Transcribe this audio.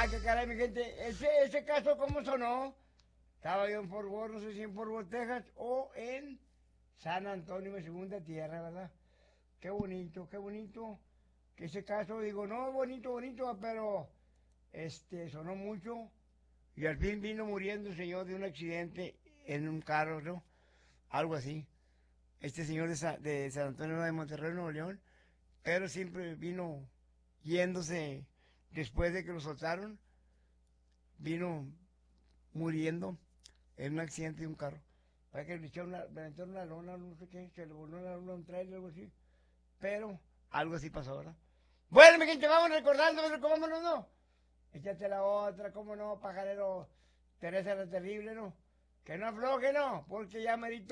qué caray, mi gente. Ese caso, ¿cómo sonó? Estaba yo en Fort Worth, no sé si en Fort Worth, Texas, o en San Antonio, mi segunda tierra, ¿verdad? Qué bonito, qué bonito. Que ese caso, digo, no, bonito, bonito, pero sonó mucho. Y al fin vino muriendo el señor de un accidente en un carro, ¿no? Algo así. Este señor de San Antonio de Monterrey, Nuevo León, pero siempre vino yéndose después de que lo soltaron, vino muriendo en un accidente de un carro. Para que le aventaron una lona, no sé qué, se le voló una lona a un trailer, algo así. Pero algo así pasó, ¿verdad? Bueno, mi gente, vamos recordando, ¿cómo no? Échate la otra, ¿cómo no, pajarero? Teresa la Terrible, ¿no? Que no afloje, ¿no? Porque ya merito.